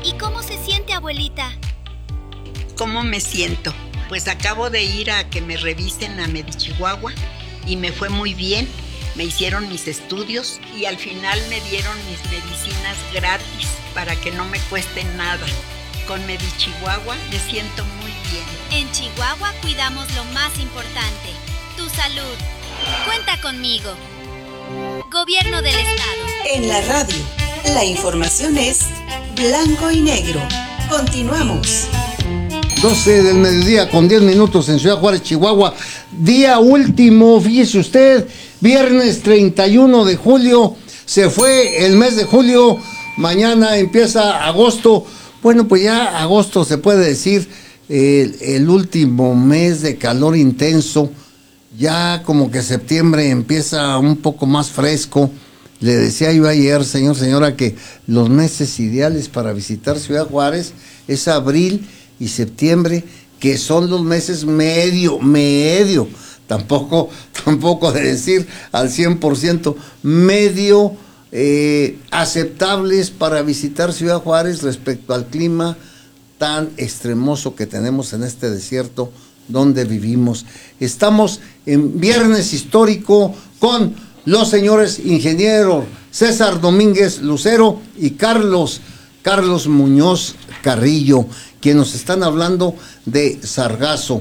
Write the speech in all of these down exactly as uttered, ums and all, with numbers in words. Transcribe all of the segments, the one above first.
¿Y cómo se siente, abuelita? ¿Cómo me siento? Pues acabo de ir a que me revisen a Medichihuahua y me fue muy bien. Me hicieron mis estudios y al final me dieron mis medicinas gratis para que no me cueste nada. Con Medichihuahua me siento muy bien. En Chihuahua cuidamos lo más importante, tu salud. Cuenta conmigo. Gobierno del Estado. En la radio, la información es blanco y negro. Continuamos. doce del mediodía con diez minutos en Ciudad Juárez, Chihuahua. Día último, fíjese usted, viernes treinta y uno de julio. Se fue el mes de julio. Mañana empieza agosto. Bueno, pues ya agosto se puede decir el, el último mes de calor intenso. Ya como que septiembre empieza un poco más fresco. Le decía yo ayer, señor, señora, que los meses ideales para visitar Ciudad Juárez es abril y septiembre, que son los meses medio, medio, tampoco, tampoco de decir al cien por ciento, medio eh, aceptables para visitar Ciudad Juárez respecto al clima tan extremoso que tenemos en este desierto donde vivimos. Estamos en Viernes Histórico con los señores ingenieros César Domínguez Lucero y Carlos, Carlos Muñoz Carrillo, quienes nos están hablando de sargazo.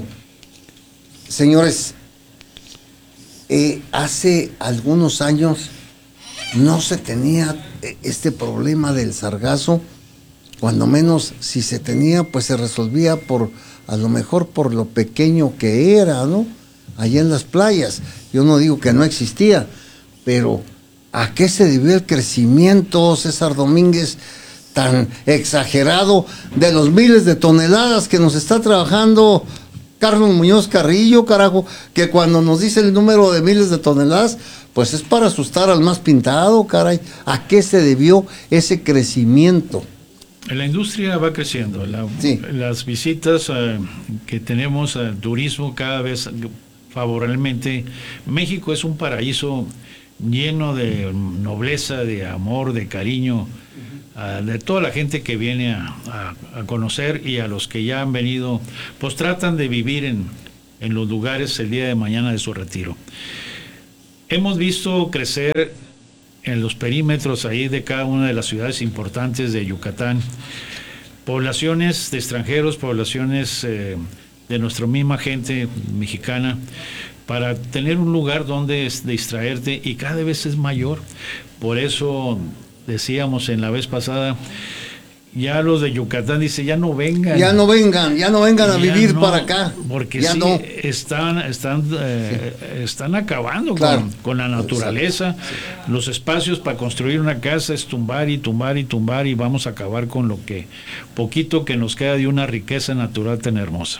Señores, eh, hace algunos años no se tenía este problema del sargazo, cuando menos si se tenía, pues se resolvía por, a lo mejor por lo pequeño que era, ¿no? Allá en las playas. Yo no digo que no existía, pero ¿a qué se debió el crecimiento, César Domínguez, tan exagerado de los miles de toneladas que nos está trabajando Carlos Muñoz Carrillo, carajo, que cuando nos dice el número de miles de toneladas, pues es para asustar al más pintado, caray? ¿A qué se debió ese crecimiento? La industria va creciendo, la, sí. Las visitas uh, que tenemos al uh, turismo cada vez favorablemente. México es un paraíso lleno de nobleza, de amor, de cariño, uh, de toda la gente que viene a, a, a conocer, y a los que ya han venido, pues tratan de vivir en, en los lugares el día de mañana de su retiro. Hemos visto crecer en los perímetros ahí de cada una de las ciudades importantes de Yucatán poblaciones de extranjeros, poblaciones eh, de nuestra misma gente mexicana, para tener un lugar donde distraerte, y cada vez es mayor. Por eso decíamos en la vez pasada, ya los de Yucatán dicen, ya no vengan. Ya no vengan, ya no vengan a vivir no, para acá. Porque ya sí, no. están, están, eh, sí. están acabando claro. con, con la naturaleza. Sí. Los espacios para construir una casa es tumbar y tumbar y tumbar, y vamos a acabar con lo que poquito que nos queda de una riqueza natural tan hermosa.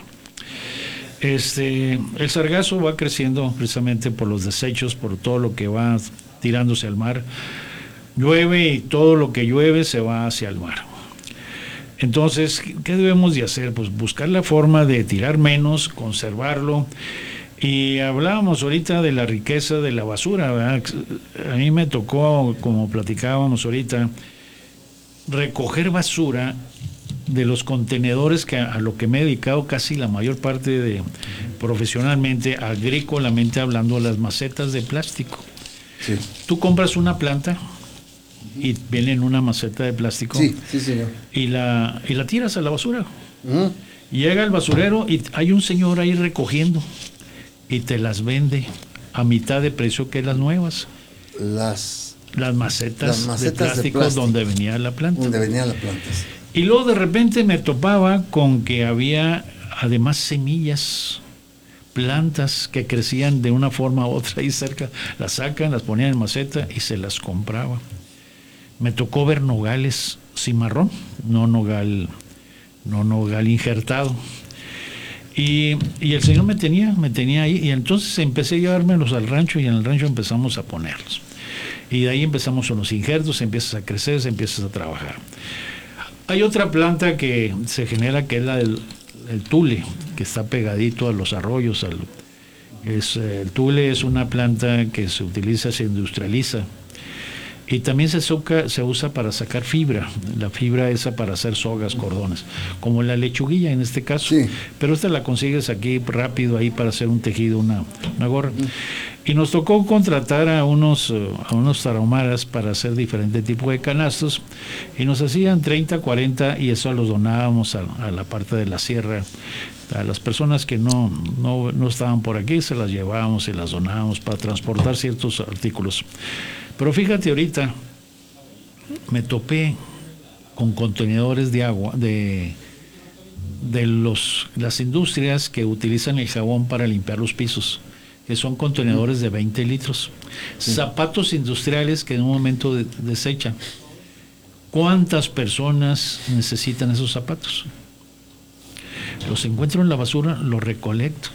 Este, el sargazo va creciendo precisamente por los desechos, por todo lo que va tirándose al mar. Llueve y todo lo que llueve se va hacia el mar. Entonces, ¿qué debemos de hacer? Pues buscar la forma de tirar menos, conservarlo. Y hablábamos ahorita de la riqueza de la basura, ¿verdad? A mí me tocó, como platicábamos ahorita, recoger basura de los contenedores, que a, a lo que me he dedicado casi la mayor parte de profesionalmente, agrícolamente hablando, las macetas de plástico. Sí. Tú compras una planta y viene en una maceta de plástico, sí, sí, señor. y la y la tiras a la basura. Uh-huh. Llega el basurero y hay un señor ahí recogiendo y te las vende a mitad de precio que las nuevas. Las las macetas, las macetas de, plástico de plástico donde venía la planta. Donde venía la planta. Sí. Y luego de repente me topaba con que había además semillas, plantas que crecían de una forma u otra ahí cerca. Las sacan, las ponían en maceta y se las compraba. Me tocó ver nogales cimarrón, no nogal, no nogal injertado. Y, y el señor me tenía, me tenía ahí, y entonces empecé a llevármelos al rancho, y en el rancho empezamos a ponerlos. Y de ahí empezamos con los injertos, empiezas a crecer, se empiezas a trabajar. Hay otra planta que se genera, que es la del el tule, que está pegadito a los arroyos. Al, es, el tule es una planta que se utiliza, se industrializa, Y también se, suca, se usa para sacar fibra, la fibra esa para hacer sogas, cordones, como la lechuguilla en este caso. Sí. Pero esta la consigues aquí rápido ahí para hacer un tejido, una, una gorra. Y nos tocó contratar a unos, a unos tarahumaras para hacer diferente tipo de canastos, y nos hacían treinta, cuarenta, y eso los donábamos a, a la parte de la sierra. A las personas que no, no, no estaban por aquí, se las llevábamos y las donábamos para transportar ciertos artículos. Pero fíjate, ahorita me topé con contenedores de agua de, de los, las industrias que utilizan el jabón para limpiar los pisos, que son contenedores de veinte litros. Sí. Zapatos industriales que en un momento de, desechan. ¿Cuántas personas necesitan esos zapatos? Los encuentro en la basura, los recolecto.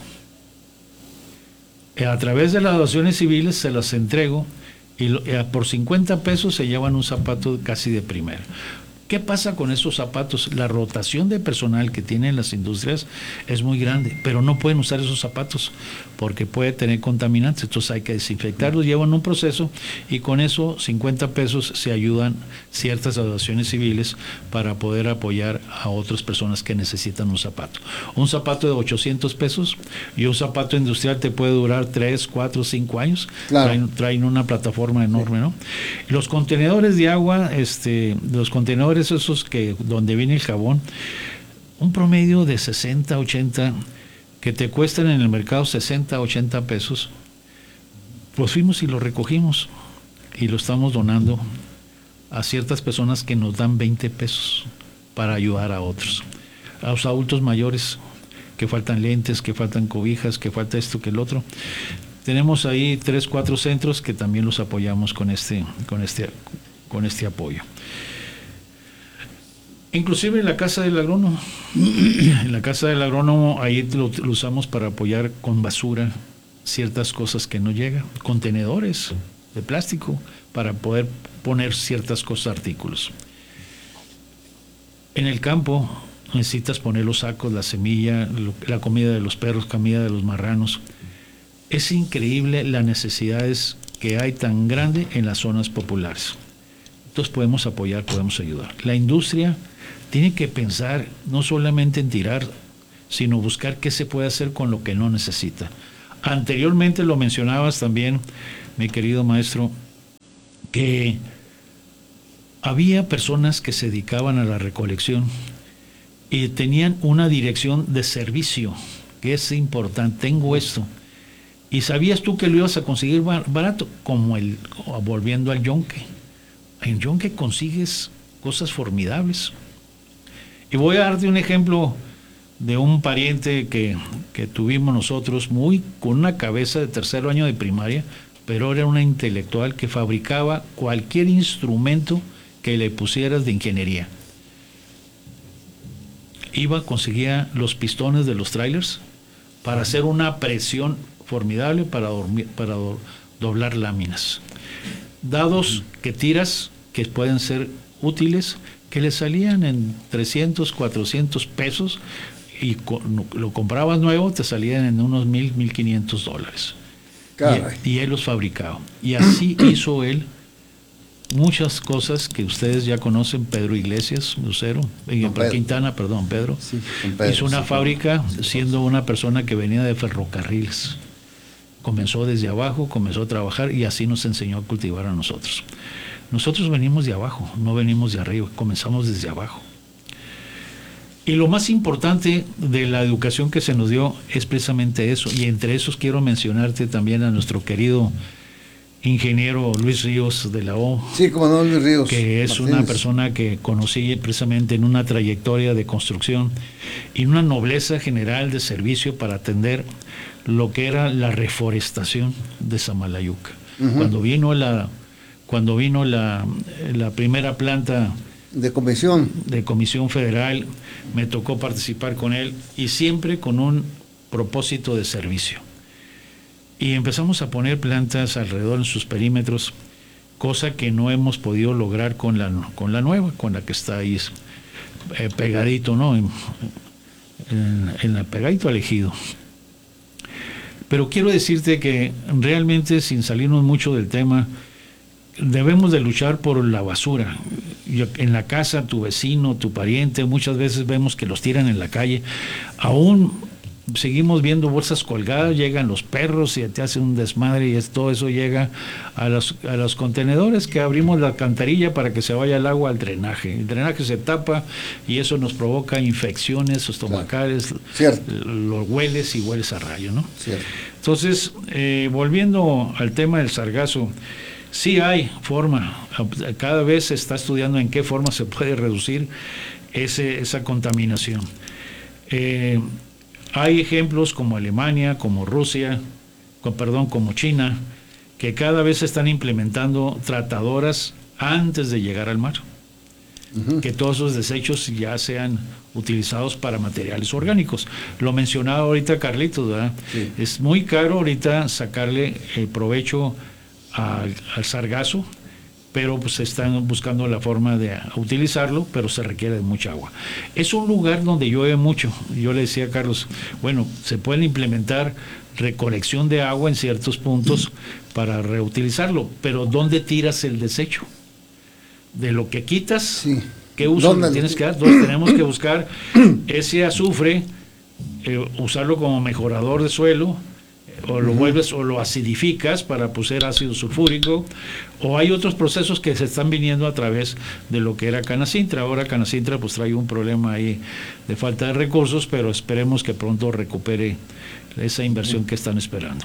A través de las donaciones civiles se las entrego, y lo, eh, por cincuenta pesos se llevan un zapato casi de primera. ¿Qué pasa con esos zapatos? La rotación de personal que tienen las industrias es muy grande, pero no pueden usar esos zapatos porque puede tener contaminantes, entonces hay que desinfectarlos, llevan un proceso, y con eso cincuenta pesos se ayudan ciertas asociaciones civiles para poder apoyar a otras personas que necesitan un zapato. Un zapato de ochocientos pesos y un zapato industrial te puede durar tres, cuatro, cinco años. Claro. Traen, traen una plataforma enorme, ¿no? Los contenedores de agua, este, los contenedores esos que donde viene el jabón, un promedio de sesenta, ochenta, que te cuestan en el mercado sesenta, ochenta pesos, pues fuimos y lo recogimos y lo estamos donando a ciertas personas que nos dan veinte pesos para ayudar a otros, a los adultos mayores que faltan lentes, que faltan cobijas, que falta esto, que el otro. Tenemos ahí tres, cuatro centros que también los apoyamos con este, con este, con este apoyo. Inclusive en la casa del agrónomo, en la casa del agrónomo ahí lo, lo usamos para apoyar con basura ciertas cosas que no llegan, contenedores de plástico para poder poner ciertas cosas, artículos. En el campo necesitas poner los sacos, la semilla, lo, la comida de los perros, comida de los marranos. Es increíble las necesidades que hay tan grande en las zonas populares. Entonces podemos apoyar, podemos ayudar. La industria tiene que pensar no solamente en tirar, sino buscar qué se puede hacer con lo que no necesita. Anteriormente lo mencionabas también, mi querido maestro, que había personas que se dedicaban a la recolección y tenían una dirección de servicio, que es importante. Tengo esto. ¿Y sabías tú que lo ibas a conseguir barato? Como el, volviendo al yonque. En yonque consigues cosas formidables. Y voy a darte un ejemplo de un pariente que, que tuvimos nosotros, muy con una cabeza de tercer año de primaria, pero era una intelectual que fabricaba cualquier instrumento que le pusieras de ingeniería. Iba, conseguía los pistones de los trailers para hacer una presión formidable para, dormir, para do, doblar láminas. Dados que tiras, que pueden ser útiles, que le salían en trescientos, cuatrocientos pesos, y co lo comprabas nuevo, te salían en unos mil, mil quinientos dólares. Y, y él los fabricaba. Y así hizo él muchas cosas que ustedes ya conocen. Pedro Iglesias, Lucero, en Quintana, perdón, Pedro, sí, Pedro hizo una sí, fábrica siendo una persona que venía de ferrocarriles. Comenzó desde abajo, comenzó a trabajar y así nos enseñó a cultivar a nosotros. Nosotros venimos de abajo, no venimos de arriba, comenzamos desde abajo. Y lo más importante de la educación que se nos dio es precisamente eso. Y entre esos quiero mencionarte también a nuestro querido ingeniero Luis Ríos de la O. Sí, como no, Luis Ríos. Que es Martínez. Una persona que conocí precisamente en una trayectoria de construcción y una nobleza general de servicio para atender lo que era la reforestación de Samalayuca. Uh-huh. Cuando vino la... Cuando vino la, la primera planta de comisión. de comisión federal, me tocó participar con él y siempre con un propósito de servicio. Y empezamos a poner plantas alrededor en sus perímetros, cosa que no hemos podido lograr con la, con la nueva, con la que está ahí eh, pegadito, ¿no? En, en, en la pegadito al ejido. Pero quiero decirte que realmente, sin salirnos mucho del tema, debemos de luchar por la basura. Yo, en la casa, tu vecino, tu pariente, muchas veces vemos que los tiran en la calle. Aún seguimos viendo bolsas colgadas, llegan los perros y te hacen un desmadre, y es, todo eso llega a los, a los contenedores que abrimos la alcantarilla para que se vaya el agua al drenaje. El drenaje se tapa y eso nos provoca infecciones estomacales, claro. Lo hueles y hueles a rayo, ¿no? Cierto. Entonces, eh, volviendo al tema del sargazo, sí hay forma, cada vez se está estudiando en qué forma se puede reducir ese, esa contaminación. Eh, hay ejemplos como Alemania, como Rusia, con, perdón, como China, que cada vez están implementando tratadoras antes de llegar al mar. Uh-huh. Que todos esos desechos ya sean utilizados para materiales orgánicos. Lo mencionaba ahorita Carlitos, ¿verdad? Sí. Es muy caro ahorita sacarle el provecho al, al sargazo, pero pues están buscando la forma de utilizarlo, pero se requiere de mucha agua. Es un lugar donde llueve mucho. Yo le decía a Carlos, bueno, se puede implementar recolección de agua en ciertos puntos para reutilizarlo, pero ¿dónde tiras el desecho? De lo que quitas, sí. ¿Qué uso le tienes que dar? Entonces tenemos que buscar ese azufre, eh, usarlo como mejorador de suelo, o lo vuelves o lo acidificas para poseer ácido sulfúrico, o hay otros procesos que se están viniendo a través de lo que era Canacintra. Ahora Canacintra pues trae un problema ahí de falta de recursos, pero esperemos que pronto recupere esa inversión que están esperando.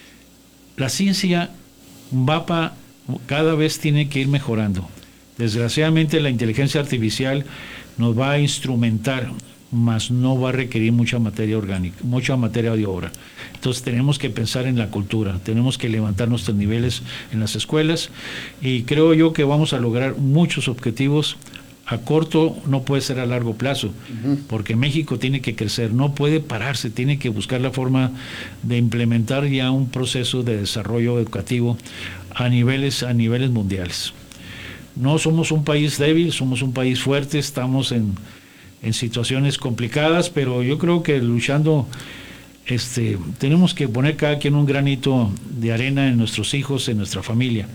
La ciencia va pa, cada vez tiene que ir mejorando. Desgraciadamente la inteligencia artificial nos va a instrumentar, mas no va a requerir mucha materia orgánica, mucha materia de obra. Entonces tenemos que pensar en la cultura, tenemos que levantar nuestros niveles en las escuelas, y creo yo que vamos a lograr muchos objetivos. A corto, no puede ser a largo plazo, uh-huh. porque México tiene que crecer, no puede pararse, tiene que buscar la forma de implementar ya un proceso de desarrollo educativo a niveles, a niveles mundiales. No somos un país débil, somos un país fuerte, estamos en, en situaciones complicadas, pero yo creo que luchando, este, tenemos que poner cada quien un granito de arena en nuestros hijos, en nuestra familia.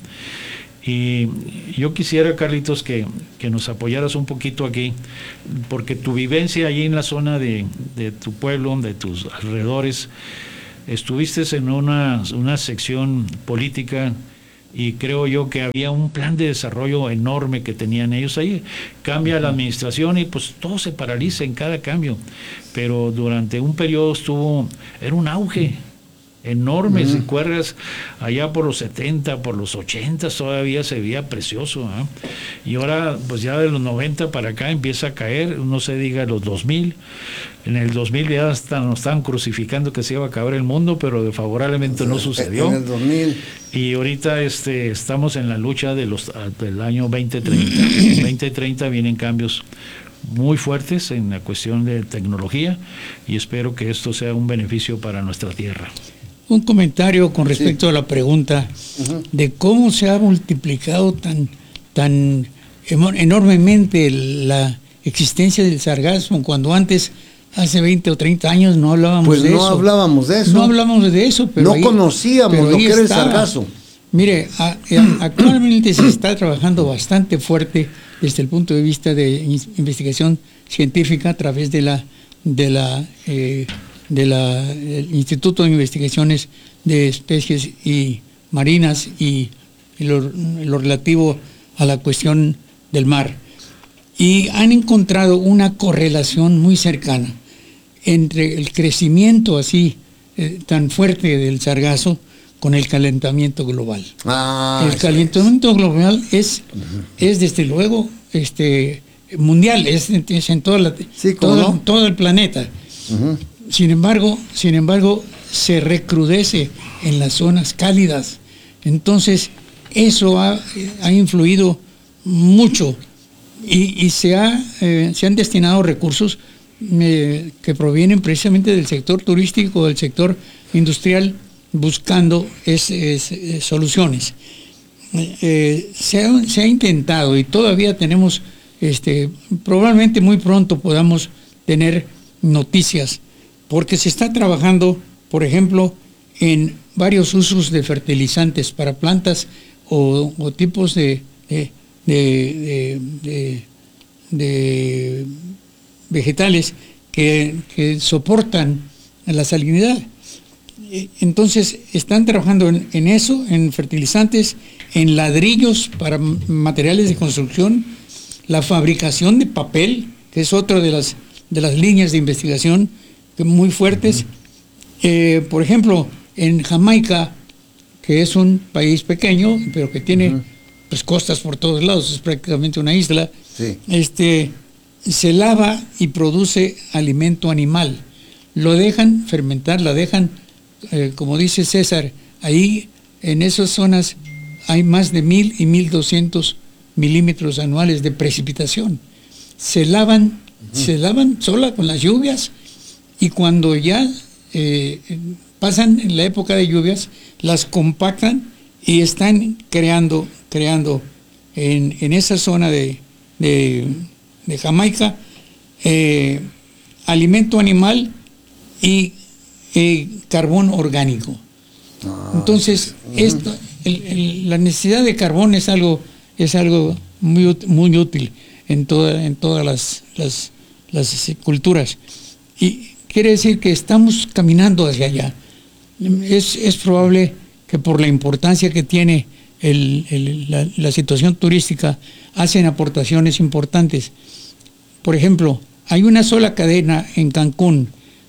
Y yo quisiera, Carlitos, que, que nos apoyaras un poquito aquí, porque tu vivencia allí en la zona de, de tu pueblo, de tus alrededores, estuviste en una, una sección política, y creo yo que había un plan de desarrollo enorme que tenían ellos ahí. Cambia la administración y pues todo se paraliza en cada cambio, pero durante un periodo estuvo, era un auge enorme. Uh-huh. Si recuerdas, allá por los setenta, por los ochenta todavía se veía precioso, ¿eh? Y ahora pues ya de los noventa para acá empieza a caer, no se diga los dos mil. En el dos mil ya hasta nos estaban crucificando que se iba a acabar el mundo, pero favorablemente no sucedió. En el dos mil. Y ahorita este, estamos en la lucha de los, del año veinte treinta. En veinte treinta vienen cambios muy fuertes en la cuestión de tecnología, y espero que esto sea un beneficio para nuestra tierra. Un comentario con respecto sí. a la pregunta uh-huh. de cómo se ha multiplicado tan, tan enormemente la existencia del sargazo, cuando antes, hace veinte o treinta años, no hablábamos pues de no eso. Pues no hablábamos de eso. No hablábamos de eso, pero no ahí, conocíamos pero lo que era el estaba. sargazo. Mire, a, a, actualmente se está trabajando bastante fuerte desde el punto de vista de investigación científica a través de la de la eh, de la el Instituto de Investigaciones de Especies y Marinas y, y lo, lo relativo a la cuestión del mar, y han encontrado una correlación muy cercana entre el crecimiento así eh, tan fuerte del sargazo con el calentamiento global. Ah, el calentamiento es. global es, uh-huh. es desde luego este mundial, es, es en toda la, sí, todo, no? todo el planeta. Uh-huh. Sin embargo, sin embargo, se recrudece en las zonas cálidas. Entonces, eso ha, ha influido mucho, y, y se, ha, eh, se han destinado recursos eh, que provienen precisamente del sector turístico, del sector industrial, buscando es, es, es, soluciones. Eh, se, ha, se ha intentado, y todavía tenemos, este, probablemente muy pronto podamos tener noticias, porque se está trabajando, por ejemplo, en varios usos de fertilizantes para plantas o, o tipos de, de, de, de, de, de vegetales que, que soportan la salinidad. Entonces están trabajando en, en eso, en fertilizantes, en ladrillos para materiales de construcción, la fabricación de papel, que es otra de las, de las líneas de investigación muy fuertes. Eh, por ejemplo, en Jamaica, que es un país pequeño, pero que tiene uh-huh. pues, costas por todos lados, es prácticamente una isla, sí. este, se lava y produce alimento animal. Lo dejan fermentar, la dejan, eh, como dice César, ahí en esas zonas hay más de mil y mil doscientos milímetros anuales de precipitación. Se lavan, uh-huh. se lavan sola con las lluvias, y cuando ya eh, pasan en la época de lluvias, las compactan y están creando, creando en, en esa zona de, de, de Jamaica eh, alimento animal y eh, carbón orgánico. Ah, Entonces, uh-huh. esto, el, el, la necesidad de carbón es algo, es algo muy, muy útil en, toda, en todas las, las, las culturas. Y quiere decir que estamos caminando hacia allá. Es, es probable que por la importancia que tiene el, el, la, la situación turística, hacen aportaciones importantes. Por ejemplo, hay una sola cadena en Cancún,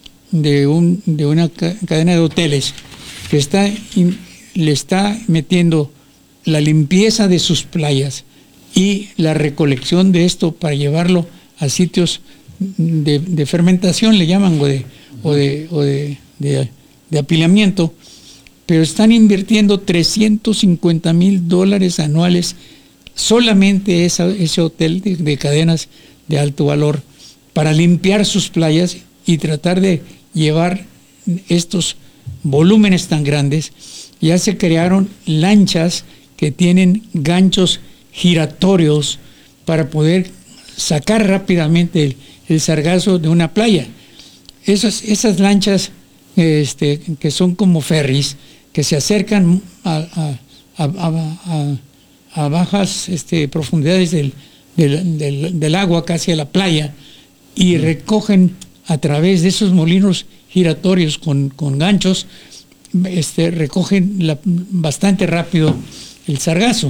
de, un, de una ca- cadena de hoteles, que está, in, le está metiendo la limpieza de sus playas y la recolección de esto para llevarlo a sitios de, de fermentación, le llaman, o de, o de, o de, de, de apilamiento, pero están invirtiendo trescientos cincuenta mil dólares anuales solamente esa, ese hotel de, de cadenas de alto valor para limpiar sus playas y tratar de llevar estos volúmenes tan grandes. Ya se crearon lanchas que tienen ganchos giratorios para poder sacar rápidamente el, el sargazo de una playa. Esas, esas lanchas este, que son como ferries, que se acercan a, a, a, a, a, a bajas este, profundidades del, del, del, del agua, casi a la playa, y recogen a través de esos molinos giratorios con, con ganchos, este, recogen la, bastante rápido el sargazo.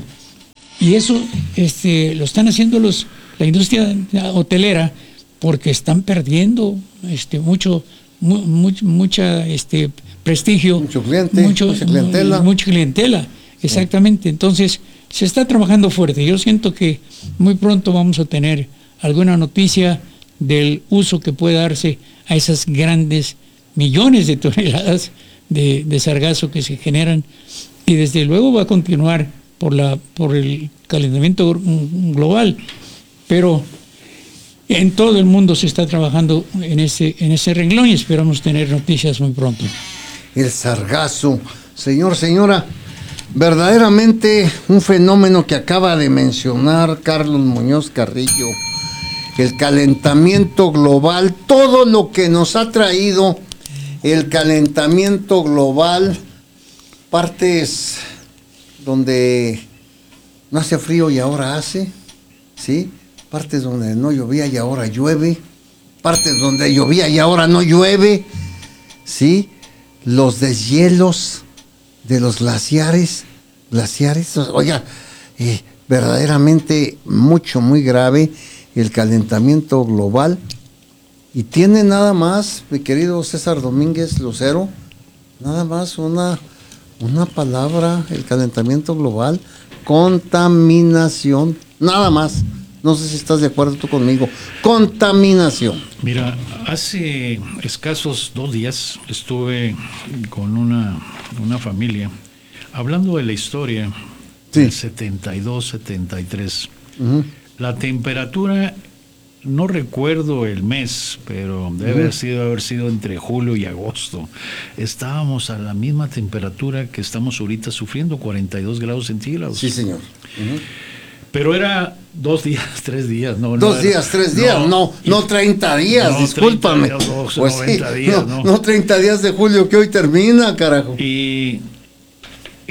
Y eso este, lo están haciendo los, la industria hotelera, porque están perdiendo este, mucho, mu, much, mucha este, prestigio, mucho cliente, mucho, mucha clientela. Mucha clientela, exactamente. Entonces, se está trabajando fuerte. Yo siento que muy pronto vamos a tener alguna noticia del uso que puede darse a esas grandes millones de toneladas de, de sargazo que se generan, y desde luego va a continuar por la por el calentamiento global, pero en todo el mundo se está trabajando en ese en ese renglón y esperamos tener noticias muy pronto. El sargazo, señor, señora, verdaderamente un fenómeno que acaba de mencionar Carlos Muñoz Carrillo. El calentamiento global, todo lo que nos ha traído el calentamiento global, partes donde no hace frío y ahora hace, ¿sí? Partes donde no llovía y ahora llueve, partes donde llovía y ahora no llueve, ¿sí? Los deshielos de los glaciares, glaciares, oiga, eh, verdaderamente mucho, muy grave el calentamiento global. Y tiene nada más, mi querido César Domínguez Lucero, nada más una, una palabra, el calentamiento global: contaminación, nada más. No sé si estás de acuerdo tú conmigo. Contaminación. Mira, hace escasos dos días estuve con una, una familia hablando de la historia sí. del setenta y dos, setenta y tres. Uh-huh. La temperatura, no recuerdo el mes, pero debe uh-huh. haber sido, haber sido entre julio y agosto. Estábamos a la misma temperatura que estamos ahorita sufriendo, cuarenta y dos grados centígrados. Sí, señor. Uh-huh. Pero era dos días, tres días, no. Dos no días, era, tres días, no, no, no treinta días, no, discúlpame. treinta días, pues noventa sí, días, no, no. no treinta días de julio que hoy termina, carajo. Y, y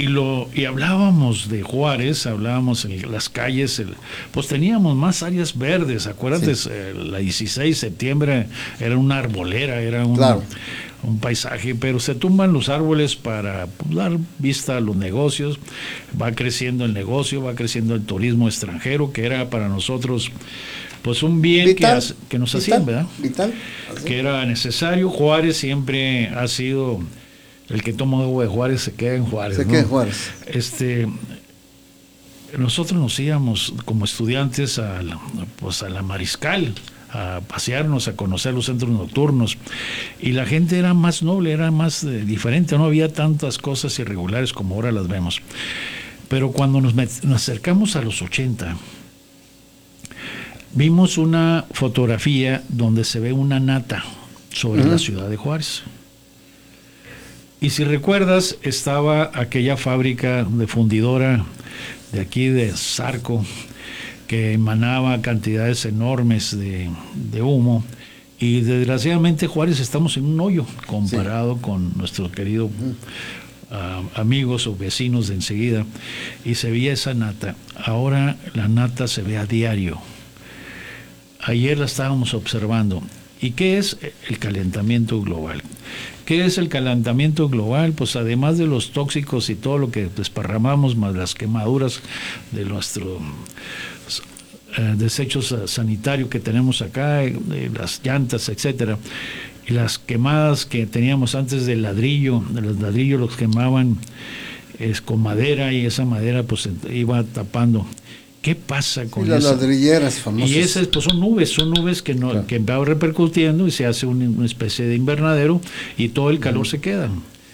y lo y hablábamos de Juárez, hablábamos en las calles, el, pues teníamos más áreas verdes, acuérdate, sí. eh, la dieciséis de septiembre era una arbolera, era un, claro. un paisaje, pero se tumban los árboles para pues, dar vista a los negocios, va creciendo el negocio, va creciendo el turismo extranjero, que era para nosotros pues un bien vital, que, que nos vital, hacían, ¿verdad? Vital. Que era necesario. Juárez siempre ha sido, el que toma agua de Juárez se queda en Juárez. Se ¿no? queda en Juárez. Este, nosotros nos íbamos como estudiantes a la, pues a la Mariscal, a pasearnos, a conocer los centros nocturnos, y la gente era más noble, era más eh, diferente, no había tantas cosas irregulares como ahora las vemos. Pero cuando nos, met- nos acercamos a los ochenta, vimos una fotografía donde se ve una nata sobre uh-huh. la ciudad de Juárez. Y si recuerdas, estaba aquella fábrica de fundidora de aquí de Zarco, que emanaba cantidades enormes de, de humo. Y desgraciadamente Juárez estamos en un hoyo comparado sí. con nuestro querido uh-huh. uh, amigos o vecinos de enseguida. Y se veía esa nata. Ahora la nata se ve a diario. Ayer la estábamos observando. ¿Y qué es el calentamiento global? ¿Qué es el calentamiento global? Pues además de los tóxicos y todo lo que desparramamos, más las quemaduras de nuestros eh, desechos sanitarios que tenemos acá, eh, las llantas, etcétera, y las quemadas que teníamos antes del ladrillo, de los ladrillos los quemaban es, con madera, y esa madera pues iba tapando. ¿Qué pasa con y las eso? ladrilleras famosas. Y esas pues son nubes, son nubes que no claro. que van repercutiendo y se hace una, una especie de invernadero y todo el calor uh-huh. se queda.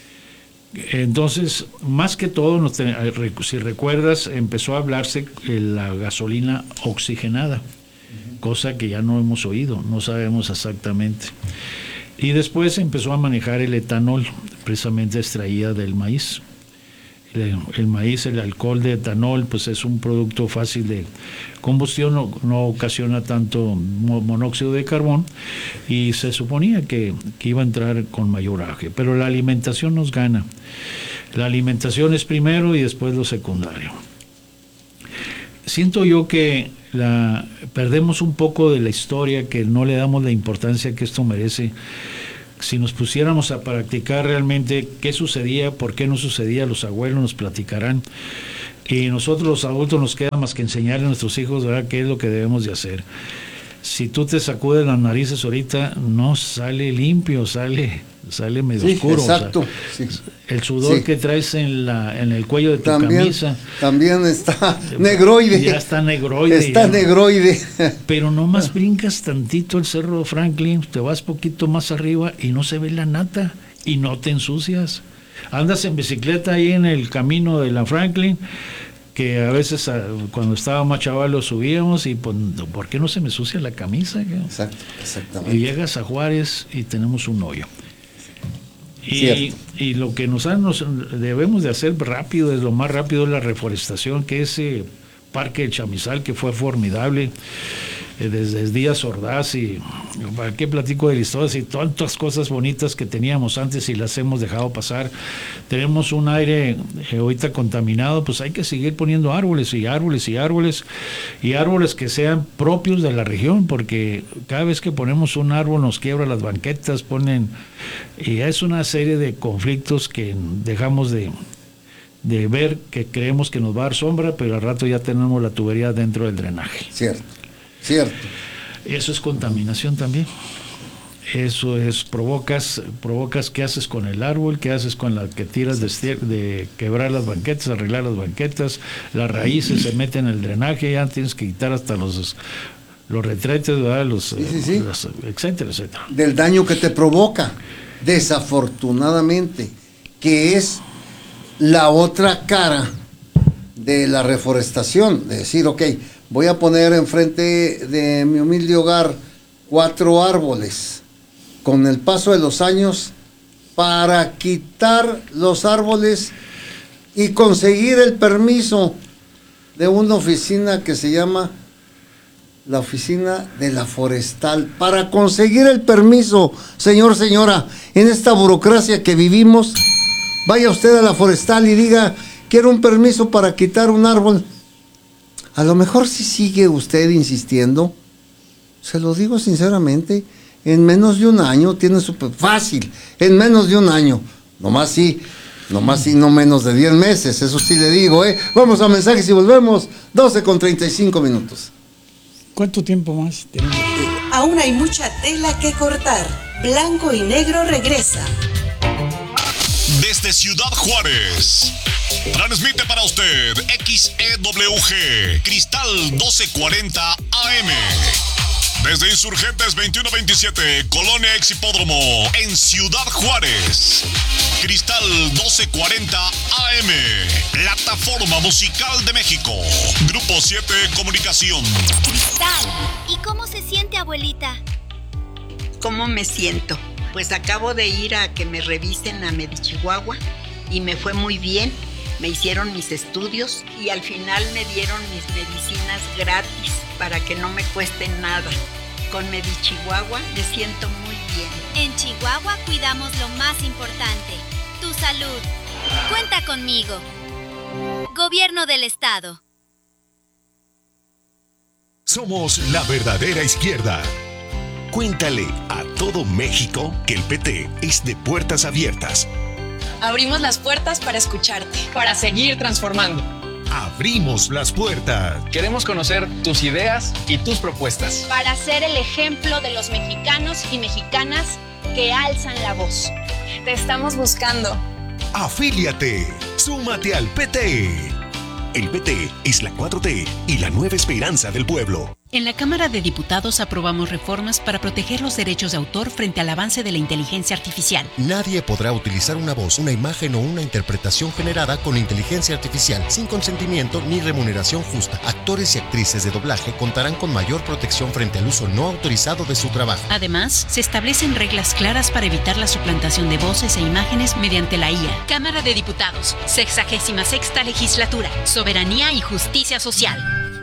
Entonces, más que todo, nos ten, si recuerdas, empezó a hablarse de la gasolina oxigenada, uh-huh. cosa que ya no hemos oído, no sabemos exactamente. Y después empezó a manejar el etanol, precisamente extraída del maíz. El, el maíz, el alcohol de etanol, pues es un producto fácil de combustión, no, no ocasiona tanto monóxido de carbón, y se suponía que, que iba a entrar con mayor auge, pero la alimentación nos gana. La alimentación es primero y después lo secundario. Siento yo que la, perdemos un poco de la historia, que no le damos la importancia que esto merece. Si nos pusiéramos a practicar realmente qué sucedía, por qué no sucedía, los abuelos nos platicarán, y nosotros los adultos nos queda más que enseñarle a nuestros hijos, ¿verdad?, qué es lo que debemos de hacer. Si tú te sacudes las narices ahorita, no sale limpio, sale sale medio sí, oscuro. Exacto. O sea, sí. El sudor sí. que traes en la en el cuello de tu también, camisa. También está negroide. Ya está negroide. Está ya. negroide. Pero nomás brincas tantito el Cerro Franklin, te vas poquito más arriba y no se ve la nata y no te ensucias. Andas en bicicleta ahí en el camino de la Franklin, que a veces cuando estaba más chaval lo subíamos y pues, ¿por qué no se me sucia la camisa? Exacto, exactamente. Y llegas a Juárez y tenemos un hoyo. Y, y lo que nos, nos debemos de hacer rápido, es lo más rápido, es la reforestación, que ese parque de Chamizal que fue formidable, eh, desde Díaz Ordaz, y para qué platico de la historia, y tantas cosas bonitas que teníamos antes y las hemos dejado pasar. Tenemos un aire eh, ahorita contaminado, pues hay que seguir poniendo árboles y árboles y árboles y árboles que sean propios de la región, porque cada vez que ponemos un árbol nos quiebra las banquetas, ponen, y es una serie de conflictos que dejamos de de ver, que creemos que nos va a dar sombra, pero al rato ya tenemos la tubería dentro del drenaje. Cierto, cierto. Eso es contaminación también. Eso es, provocas, provocas qué haces con el árbol, qué haces con la que tiras de, de quebrar las banquetas, arreglar las banquetas, las raíces se meten en el drenaje, ya tienes que quitar hasta los los retretes, ¿verdad? Los, sí, sí, sí. Los, etcétera, etcétera. Del daño que te provoca, desafortunadamente, que es la otra cara de la reforestación, de decir, ok, voy a poner enfrente de mi humilde hogar cuatro árboles, con el paso de los años, para quitar los árboles y conseguir el permiso de una oficina que se llama la Oficina de la Forestal. Para conseguir el permiso, señor, señora, en esta burocracia que vivimos, vaya usted a la Forestal y diga quiero un permiso para quitar un árbol. A lo mejor si sigue usted insistiendo, se lo digo sinceramente, en menos de un año tiene su... Fácil, en menos de un año. Nomás sí, nomás sí, no menos de diez meses, eso sí le digo, ¿eh? Vamos a mensajes y volvemos, doce con treinta y cinco minutos. ¿Cuánto tiempo más tenemos? Aún hay mucha tela que cortar. Blanco y Negro regresa. Desde Ciudad Juárez, transmite para usted X E W G, Cristal doce cuarenta A M. Desde Insurgentes veintiuno veintisiete, Colonia Ex Hipódromo, en Ciudad Juárez. Cristal doce cuarenta A M, Plataforma Musical de México. Grupo siete Comunicación. Cristal. ¿Y cómo se siente, abuelita? ¿Cómo me siento? Pues acabo de ir a que me revisen a Medichihuahua y me fue muy bien. Me hicieron mis estudios y al final me dieron mis medicinas gratis para que no me cuesten nada. Con Medichihuahua me siento muy bien. En Chihuahua cuidamos lo más importante, tu salud. Cuenta conmigo. Gobierno del Estado. Somos la verdadera izquierda. Cuéntale a todo México que el P T es de puertas abiertas. Abrimos las puertas para escucharte, para seguir transformando. Abrimos las puertas. Queremos conocer tus ideas y tus propuestas. Para ser el ejemplo de los mexicanos y mexicanas que alzan la voz. Te estamos buscando. Afíliate. Súmate al P T. El P T es la cuatro T y la nueva esperanza del pueblo. En la Cámara de Diputados aprobamos reformas para proteger los derechos de autor frente al avance de la inteligencia artificial. Nadie podrá utilizar una voz, una imagen o una interpretación generada con inteligencia artificial sin consentimiento ni remuneración justa. Actores y actrices de doblaje contarán con mayor protección frente al uso no autorizado de su trabajo. Además, se establecen reglas claras para evitar la suplantación de voces e imágenes mediante la I A. Cámara de Diputados, sexagésima sexta legislatura, soberanía y justicia social.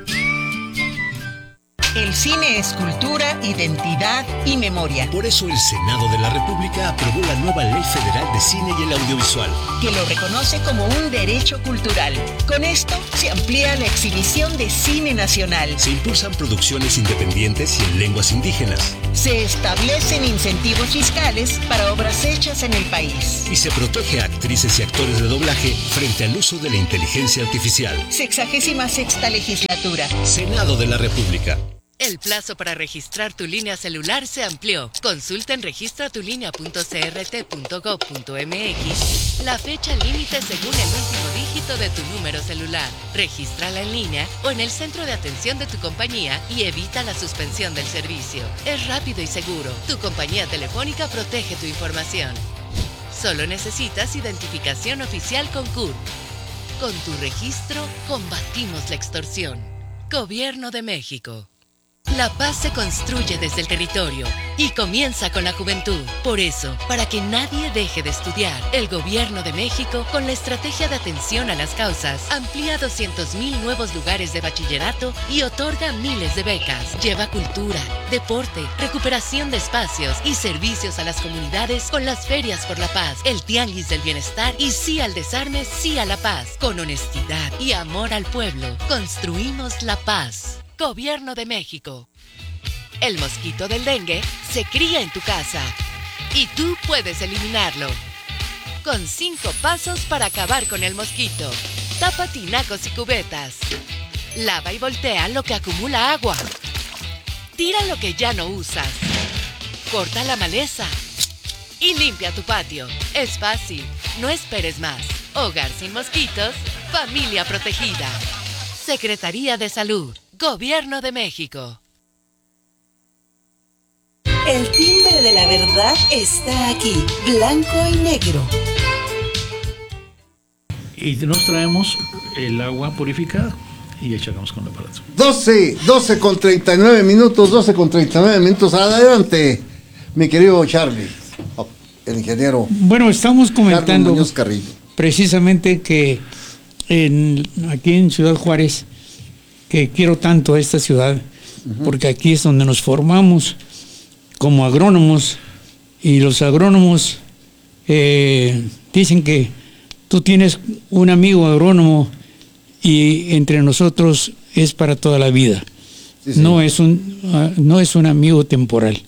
El cine es cultura, identidad y memoria. Por eso el Senado de la República aprobó la nueva Ley Federal de Cine y el Audiovisual, que lo reconoce como un derecho cultural. Con esto se amplía la exhibición de cine nacional. Se impulsan producciones independientes y en lenguas indígenas. Se establecen incentivos fiscales para obras hechas en el país. Y se protege a actrices y actores de doblaje frente al uso de la inteligencia artificial. Sexagésima sexta legislatura. Senado de la República. El plazo para registrar tu línea celular se amplió. Consulta en registra tu línea punto c r t punto gob punto m x la fecha límite según el último dígito de tu número celular. Regístrala en línea o en el centro de atención de tu compañía y evita la suspensión del servicio. Es rápido y seguro. Tu compañía telefónica protege tu información. Solo necesitas identificación oficial con C U R. Con tu registro, combatimos la extorsión. Gobierno de México. La paz se construye desde el territorio y comienza con la juventud. Por eso, para que nadie deje de estudiar, el Gobierno de México, con la estrategia de atención a las causas, amplía doscientos mil nuevos lugares de bachillerato y otorga miles de becas. Lleva cultura, deporte, recuperación de espacios y servicios a las comunidades con las ferias por la paz, el tianguis del bienestar y sí al desarme, sí a la paz. Con honestidad y amor al pueblo, construimos la paz. Gobierno de México. El mosquito del dengue se cría en tu casa y tú puedes eliminarlo. Con cinco pasos para acabar con el mosquito. Tapa tinacos y cubetas. Lava y voltea lo que acumula agua. Tira lo que ya no usas. Corta la maleza. Y limpia tu patio. Es fácil. No esperes más. Hogar sin mosquitos. Familia protegida. Secretaría de Salud. Gobierno de México. El timbre de la verdad está aquí, blanco y negro. Y nos traemos el agua purificada y echamos con el aparato. doce, doce con treinta y nueve minutos, doce con treinta y nueve minutos. Adelante, mi querido Charlie, el ingeniero. Bueno, estamos comentando Muñoz Carrillo. Precisamente que en, aquí en Ciudad Juárez, que quiero tanto a esta ciudad, uh-huh. porque aquí es donde nos formamos como agrónomos, y los agrónomos eh, dicen que tú tienes un amigo agrónomo y entre nosotros es para toda la vida. Sí, sí. No es un, uh, no es un amigo temporal.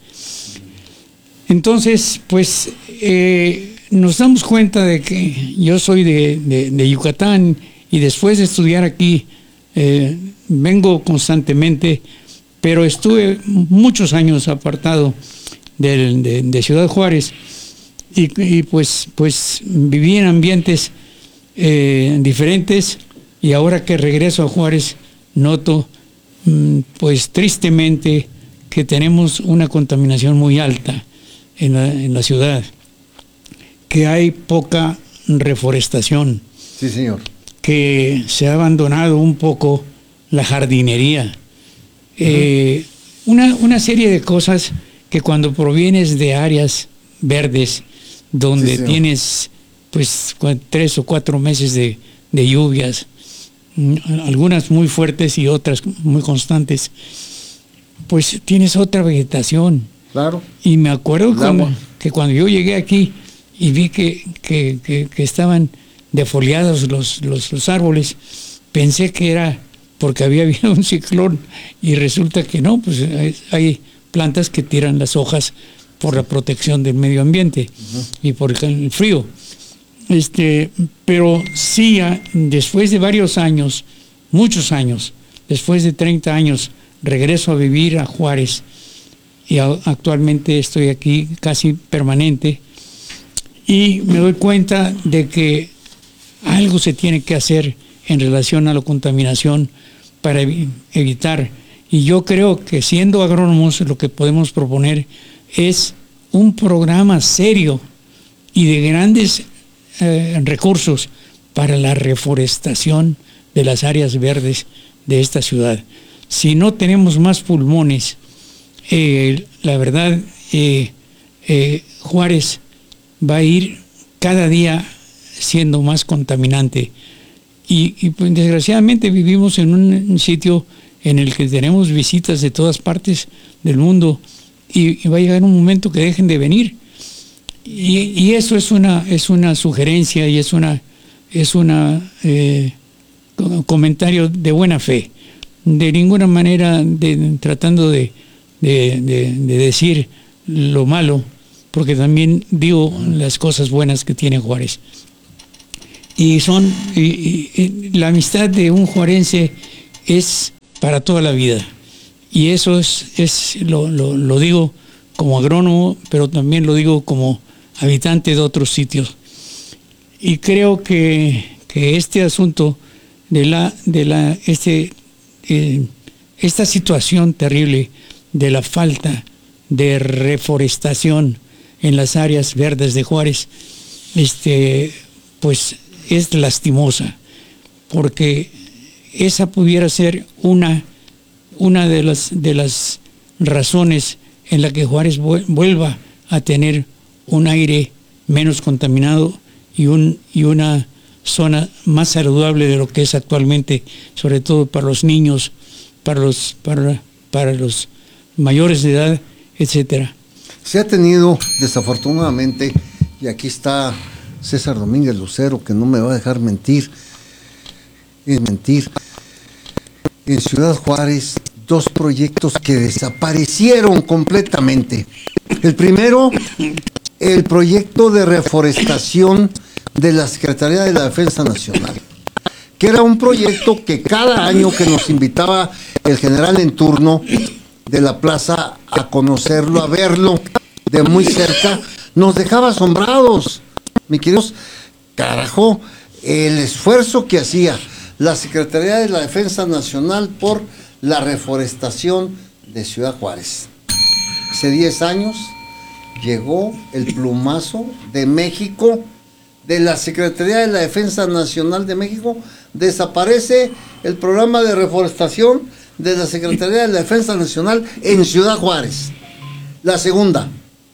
Entonces, pues eh, nos damos cuenta de que yo soy de, de, de Yucatán y después de estudiar aquí eh, vengo constantemente, pero estuve muchos años apartado de, de, de Ciudad Juárez y, y pues, pues viví en ambientes eh, diferentes, y ahora que regreso a Juárez noto mm, pues tristemente que tenemos una contaminación muy alta en la, en la ciudad, que hay poca reforestación. Sí, señor. Que se ha abandonado un poco la jardinería. Uh-huh. Eh, una, una serie de cosas que cuando provienes de áreas verdes, donde sí, tienes pues tres o cuatro meses de, de lluvias, algunas muy fuertes y otras muy constantes, pues tienes otra vegetación. Claro. Y me acuerdo cuando, que cuando yo llegué aquí y vi que, que, que, que estaban defoliados los, los, los árboles, pensé que era porque había habido un ciclón, y resulta que no, pues hay, hay plantas que tiran las hojas por la protección del medio ambiente uh-huh. y por el frío. Este, pero sí, después de varios años, muchos años, después de treinta años, regreso a vivir a Juárez, y a, actualmente estoy aquí casi permanente, y me doy cuenta de que algo se tiene que hacer en relación a la contaminación para ev- evitar, y yo creo que siendo agrónomos lo que podemos proponer es un programa serio y de grandes eh, recursos para la reforestación de las áreas verdes de esta ciudad. Si no tenemos más pulmones, eh, la verdad, eh, eh, Juárez va a ir cada día siendo más contaminante, y, y pues, desgraciadamente vivimos en un, un sitio en el que tenemos visitas de todas partes del mundo, y, y va a llegar un momento que dejen de venir, y, y eso es una es una sugerencia y es una es una eh, comentario de buena fe, de ninguna manera de, tratando de, de, de, de decir lo malo, porque también digo las cosas buenas que tiene Juárez. Y son y, y, y la amistad de un juarense es para toda la vida, y eso es, es lo, lo, lo digo como agrónomo, pero también lo digo como habitante de otros sitios. Y creo que, que este asunto de la de la este eh, esta situación terrible de la falta de reforestación en las áreas verdes de Juárez, este pues es lastimosa, porque esa pudiera ser una, una de las de las razones en la que Juárez vuelva a tener un aire menos contaminado y un y una zona más saludable de lo que es actualmente, sobre todo para los niños, para los para, para los mayores de edad, etcétera. Se ha tenido, desafortunadamente, y aquí está César Domínguez Lucero, que no me va a dejar mentir, es mentir, en Ciudad Juárez, dos proyectos que desaparecieron completamente. El primero, el proyecto de reforestación de la Secretaría de la Defensa Nacional, que era un proyecto que cada año que nos invitaba el general en turno de la plaza a conocerlo, a verlo de muy cerca, nos dejaba asombrados, mi queridos. Carajo, el esfuerzo que hacía la Secretaría de la Defensa Nacional por la reforestación de Ciudad Juárez. Hace diez años llegó el plumazo de México, de la Secretaría de la Defensa Nacional de México, desaparece el programa de reforestación de la Secretaría de la Defensa Nacional en Ciudad Juárez. La segunda,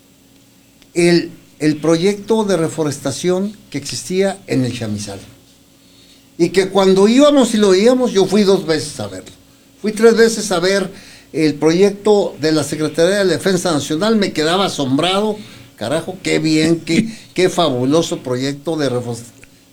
el, el proyecto de reforestación que existía en el Chamizal, y que cuando íbamos y lo veíamos, yo fui dos veces a verlo, fui tres veces a ver el proyecto de la Secretaría de la Defensa Nacional, me quedaba asombrado. Carajo, qué bien, qué, qué fabuloso proyecto de,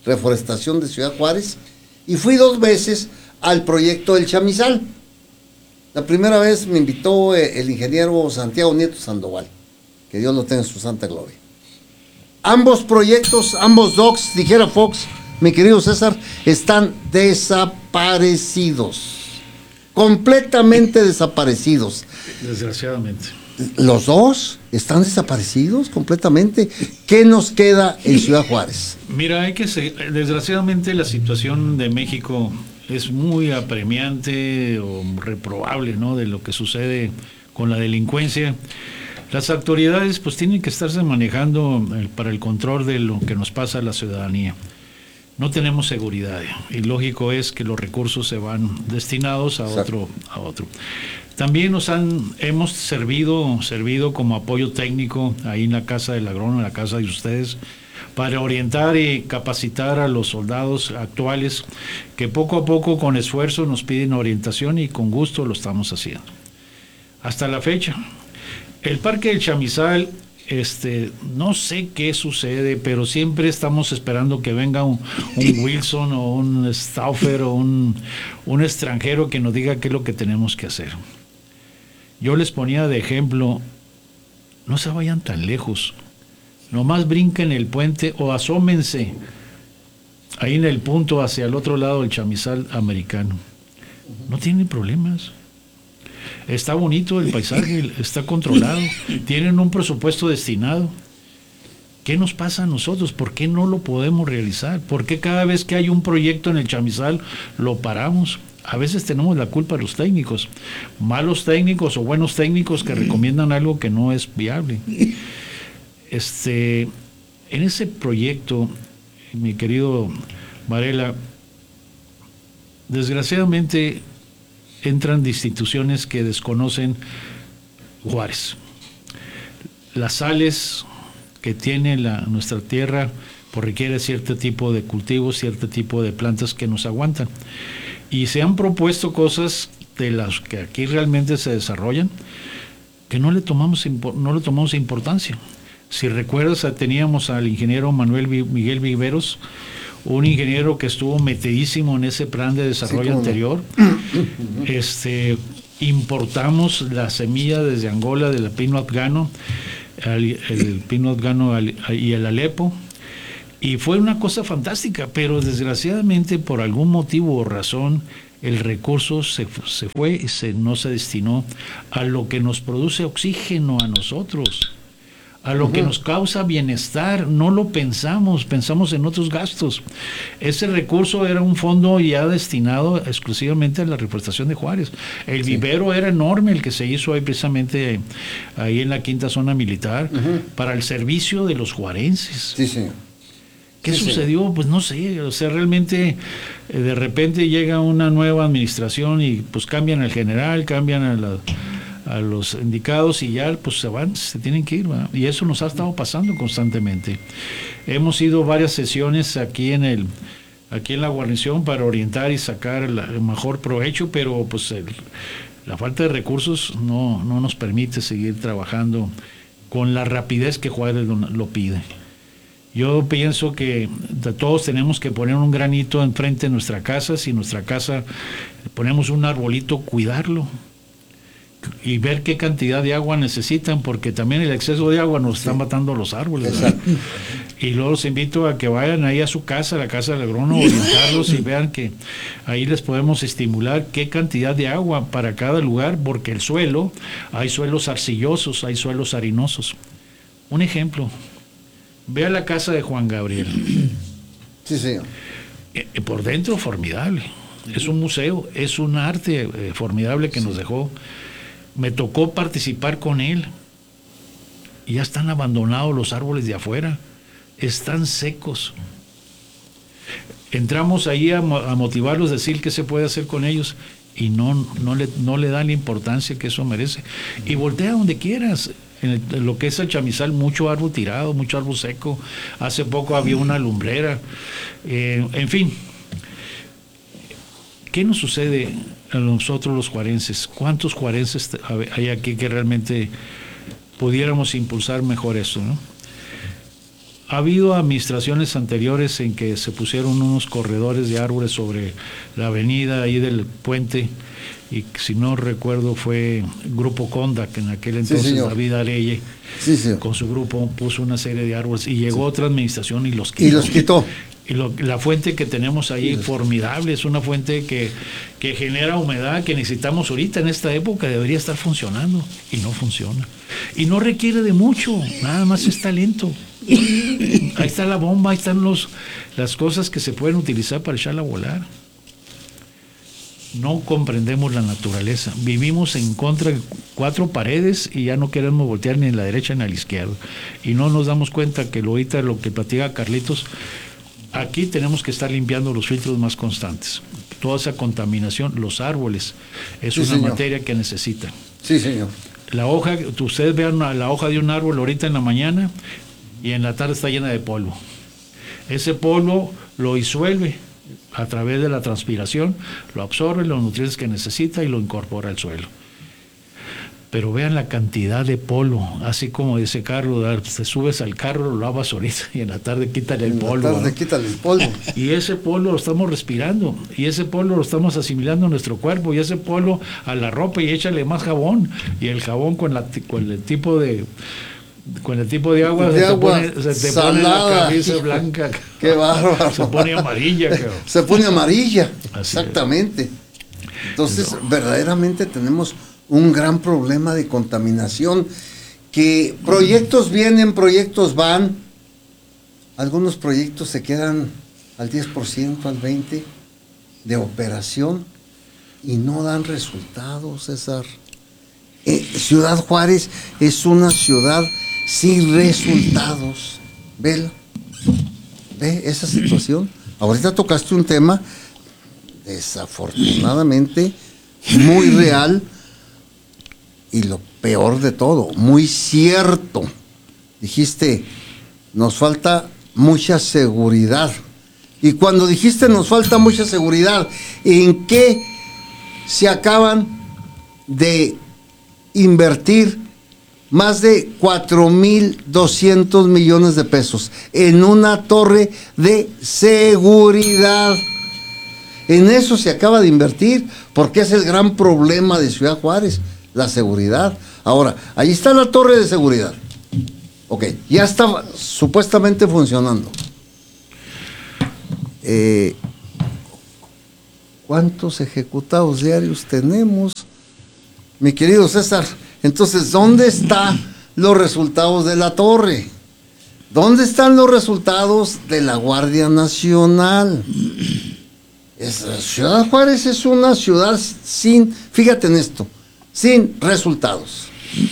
Reforestación de Ciudad Juárez, y fui dos veces al proyecto del Chamizal. La primera vez me invitó el ingeniero Santiago Nieto Sandoval, que Dios lo tenga en su santa gloria. Ambos proyectos, ambos docks, dijera Fox, mi querido César, están desaparecidos, completamente desaparecidos. Desgraciadamente. Los dos están desaparecidos completamente. ¿Qué nos queda en Ciudad Juárez? Mira, hay que seguir. Desgraciadamente la situación de México es muy apremiante o reprobable, ¿no?, de lo que sucede con la delincuencia. Las autoridades pues tienen que estarse manejando para el control de lo que nos pasa a la ciudadanía. No tenemos seguridad y lógico es que los recursos se van destinados a otro, a otro. También nos han, hemos servido, servido como apoyo técnico ahí en la Casa del Agrónomo, en la casa de ustedes, para orientar y capacitar a los soldados actuales que poco a poco con esfuerzo nos piden orientación y con gusto lo estamos haciendo. Hasta la fecha, el Parque del Chamizal, este, no sé qué sucede, pero siempre estamos esperando que venga un, un Wilson o un Stauffer o un, un extranjero que nos diga qué es lo que tenemos que hacer. Yo les ponía de ejemplo, no se vayan tan lejos, nomás brinquen el puente o asómense ahí en el punto hacia el otro lado del Chamizal americano. No tienen problemas. Está bonito el paisaje, está controlado, tienen un presupuesto destinado. ¿Qué nos pasa a nosotros? ¿Por qué no lo podemos realizar? ¿Por qué cada vez que hay un proyecto en el Chamizal lo paramos? A veces tenemos la culpa de los técnicos, malos técnicos o buenos técnicos que recomiendan algo que no es viable. Este, en ese proyecto, mi querido Varela, desgraciadamente entran de instituciones que desconocen Juárez. Las sales que tiene la, nuestra tierra pues requiere cierto tipo de cultivos, cierto tipo de plantas que nos aguantan. Y se han propuesto cosas de las que aquí realmente se desarrollan que no le tomamos, no le tomamos importancia. Si recuerdas, teníamos al ingeniero Manuel Miguel Viveros, un ingeniero que estuvo metidísimo en ese plan de desarrollo sí, anterior. Este, importamos la semilla desde Angola de la pino afgano, el, el pino afgano y el Alepo, y fue una cosa fantástica, pero desgraciadamente por algún motivo o razón el recurso se, se fue y se, no se destinó a lo que nos produce oxígeno a nosotros, a lo uh-huh. que nos causa bienestar. No lo pensamos, pensamos en otros gastos. Ese recurso era un fondo ya destinado exclusivamente a la reforestación de Juárez. El sí. vivero era enorme, el que se hizo ahí precisamente ahí en la quinta zona militar, uh-huh. para el servicio de los juarenses. Sí, sí. ¿Qué sí, sucedió? Sí. Pues no sé, o sea, realmente eh, de repente llega una nueva administración y pues cambian al general, cambian a la a los indicados y ya pues se van, se tienen que ir, ¿verdad? Y eso nos ha estado pasando constantemente. Hemos ido varias sesiones aquí en el aquí en la guarnición para orientar y sacar la, el mejor provecho, pero pues el, la falta de recursos no, no nos permite seguir trabajando con la rapidez que Juárez lo, lo pide. Yo pienso que todos tenemos que poner un granito enfrente de nuestra casa. Si en nuestra casa ponemos un arbolito, cuidarlo y ver qué cantidad de agua necesitan, porque también el exceso de agua nos está matando los árboles. Y luego los invito a que vayan ahí a su casa, a la casa del agrónomo, orientarlos y vean que ahí les podemos estimular qué cantidad de agua para cada lugar, porque el suelo, hay suelos arcillosos, hay suelos arenosos. Un ejemplo, ve a la casa de Juan Gabriel. Sí, señor. Eh, por dentro, formidable. Es un museo, es un arte eh, formidable que sí. nos dejó. Me tocó participar con él y ya están abandonados los árboles de afuera, están secos. Entramos ahí a, a motivarlos, decir qué se puede hacer con ellos y no, no, le, no le dan la importancia que eso merece. Y voltea donde quieras, en, el, en lo que es el Chamizal, mucho árbol tirado, mucho árbol seco. Hace poco había una lumbrera, eh, en fin. ¿Qué nos sucede a nosotros los juarenses? ¿Cuántos juarenses hay aquí que realmente pudiéramos impulsar mejor eso, ¿no? Ha habido administraciones anteriores en que se pusieron unos corredores de árboles sobre la avenida ahí del puente, y si no recuerdo fue Grupo Conda, que en aquel entonces sí, David Areye, sí, con su grupo puso una serie de árboles, y llegó sí. otra administración y los quitó. Y los quitó. Y lo, la fuente que tenemos ahí, sí, formidable, es una fuente que, que genera humedad que necesitamos ahorita en esta época, debería estar funcionando, y no funciona. Y no requiere de mucho, nada más es talento. Ahí está la bomba, ahí están los, las cosas que se pueden utilizar para echarla a volar. No comprendemos la naturaleza, vivimos en contra de cuatro paredes y ya no queremos voltear ni a la derecha ni a la izquierda, y no nos damos cuenta que lo ahorita lo que platica Carlitos, aquí tenemos que estar limpiando los filtros más constantes, toda esa contaminación, los árboles, es sí, una señor. materia que necesitan. Sí, señor. La hoja, ustedes vean la hoja de un árbol ahorita en la mañana y en la tarde está llena de polvo. Ese polvo lo disuelve a través de la transpiración, lo absorbe los nutrientes que necesita y lo incorpora al suelo. Pero vean la cantidad de polvo, así como dice Carlos, te subes al carro, lo lavas ahorita y en la tarde quítale el polvo. En la tarde ¿no? quítale el polvo. Y ese polvo lo estamos respirando, y ese polvo lo estamos asimilando en nuestro cuerpo, y ese polvo a la ropa, y échale más jabón, y el jabón con, la, con el tipo de... Con el tipo de agua, de se, agua te pone, se te salada, pone la camisa blanca. Qué bárbaro. Se pone amarilla. Cabrón. Se pone amarilla, Así exactamente. Es. Entonces, no. verdaderamente tenemos un gran problema de contaminación, que proyectos vienen, proyectos van, algunos proyectos se quedan al diez por ciento, al veinte por ciento de operación y no dan resultados, César. Eh, Ciudad Juárez es una ciudad sin resultados. Vela, ve esa situación. Ahorita tocaste un tema desafortunadamente muy real y lo peor de todo, muy cierto. Dijiste, nos falta mucha seguridad. Y cuando dijiste nos falta mucha seguridad, ¿en qué se acaban de invertir más de cuatro mil doscientos millones de pesos en una torre de seguridad? En eso se acaba de invertir, porque es el gran problema de Ciudad Juárez, la seguridad. Ahora, ahí está la torre de seguridad. Ok, ya está supuestamente funcionando. Eh, ¿Cuántos ejecutados diarios tenemos, mi querido César? Entonces, ¿dónde están los resultados de la torre? ¿Dónde están los resultados de la Guardia Nacional? Es, Ciudad Juárez es una ciudad sin, fíjate en esto, sin resultados.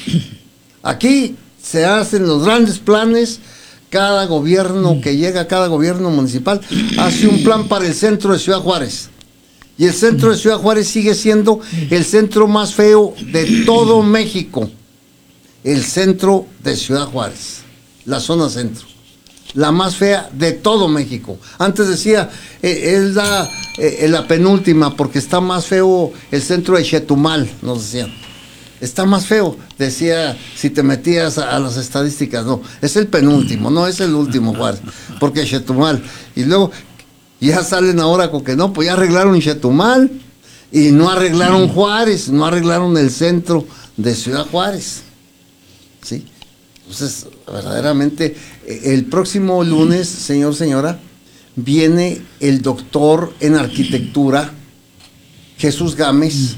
Aquí se hacen los grandes planes, cada gobierno que llega, cada gobierno municipal hace un plan para el centro de Ciudad Juárez. Y el centro de Ciudad Juárez sigue siendo el centro más feo de todo México. El centro de Ciudad Juárez, la zona centro, la más fea de todo México. Antes decía, eh, es la, eh, la penúltima, porque está más feo el centro de Chetumal, nos decían. Está más feo, decía, si te metías a, a las estadísticas. No, es el penúltimo, no es el último Juárez, porque Chetumal. Y luego ya salen ahora con que no, pues ya arreglaron Chetumal y no arreglaron Juárez, no arreglaron el centro de Ciudad Juárez. ¿Sí? Entonces, verdaderamente, el próximo lunes, señor, señora, viene el doctor en arquitectura, Jesús Gámez,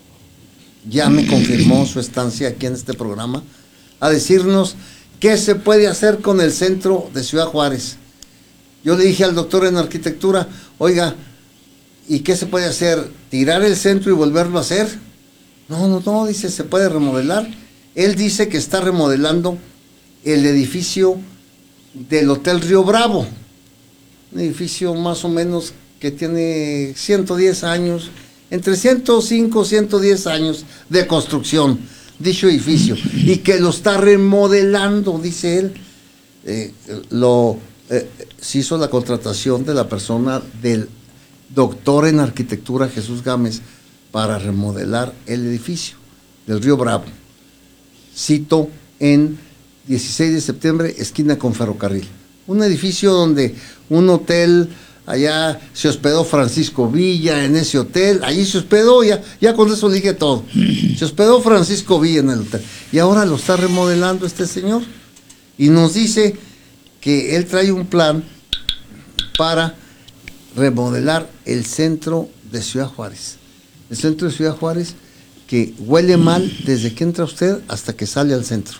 ya me confirmó su estancia aquí en este programa, a decirnos qué se puede hacer con el centro de Ciudad Juárez. Yo le dije al doctor en arquitectura, oiga, ¿y qué se puede hacer? ¿Tirar el centro y volverlo a hacer? No, no, no, dice, se puede remodelar. Él dice que está remodelando el edificio del Hotel Río Bravo, un edificio más o menos que tiene ciento diez años, entre ciento cinco y ciento diez años de construcción, dicho edificio, y que lo está remodelando, dice él. Eh, lo eh, se hizo la contratación de la persona del doctor en arquitectura Jesús Gámez para remodelar el edificio del Río Bravo. Cito en dieciséis de septiembre, esquina con Ferrocarril. Un edificio donde un hotel, allá se hospedó Francisco Villa en ese hotel, allí se hospedó, ya, ya con eso dije todo. Se hospedó Francisco Villa en el hotel. Y ahora lo está remodelando este señor. Y nos dice que él trae un plan para remodelar el centro de Ciudad Juárez. El centro de Ciudad Juárez que huele mal desde que entra usted hasta que sale al centro.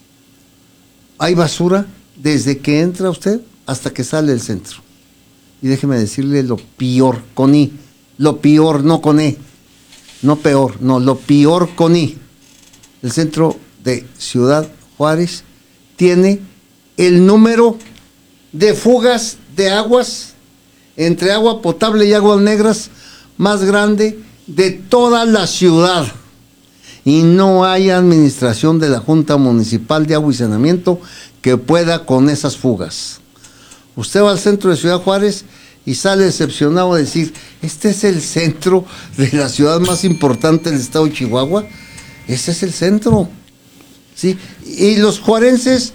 Hay basura desde que entra usted hasta que sale del centro. Y déjeme decirle lo peor, con I, lo peor, no con E, no peor, no, lo peor con I. El centro de Ciudad Juárez tiene el número de fugas de aguas entre agua potable y aguas negras más grande de toda la ciudad. Y no hay administración de la Junta Municipal de Agua y Saneamiento que pueda con esas fugas. Usted va al centro de Ciudad Juárez y sale decepcionado a decir, este es el centro de la ciudad más importante del estado de Chihuahua. Ese es el centro. ¿Sí? Y los juarenses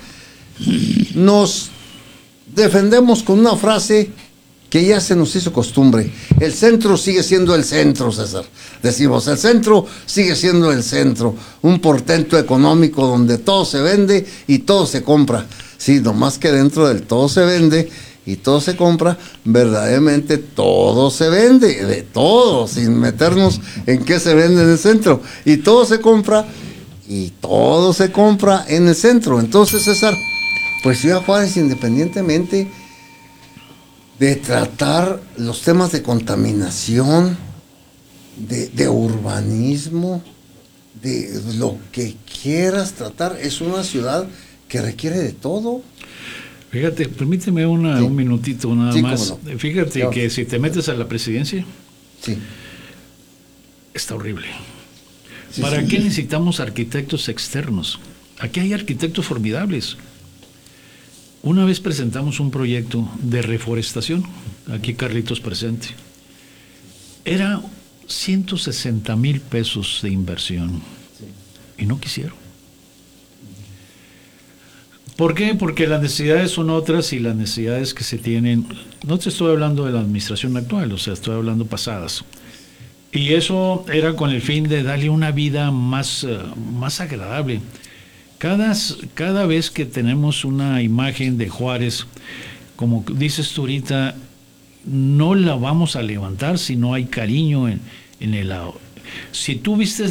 nos defendemos con una frase que ya se nos hizo costumbre. El centro sigue siendo el centro, César. Decimos, el centro sigue siendo el centro. Un portento económico donde todo se vende y todo se compra. Sí, nomás que dentro del todo se vende y todo se compra, verdaderamente todo se vende, de todo, sin meternos en qué se vende en el centro. Y todo se compra y todo se compra en el centro. Entonces, César, pues Ciudad Juárez, independientemente de tratar los temas de contaminación, de, de urbanismo, de lo que quieras tratar, es una ciudad que requiere de todo. Fíjate, permíteme una, sí. un minutito nada sí, más. No. Fíjate claro. que si te metes a la presidencia, sí. está horrible. Sí, ¿Para sí. qué necesitamos arquitectos externos? Aquí hay arquitectos formidables. Una vez presentamos un proyecto de reforestación, aquí Carlitos presente. Era ciento sesenta mil pesos de inversión sí. y no quisieron. ¿Por qué? Porque las necesidades son otras y las necesidades que se tienen, no te estoy hablando de la administración actual, o sea, estoy hablando pasadas. Y eso era con el fin de darle una vida más, uh, más agradable. Cada, cada vez que tenemos una imagen de Juárez, como dices tú ahorita, no la vamos a levantar si no hay cariño en, en el lado. Si tú vistes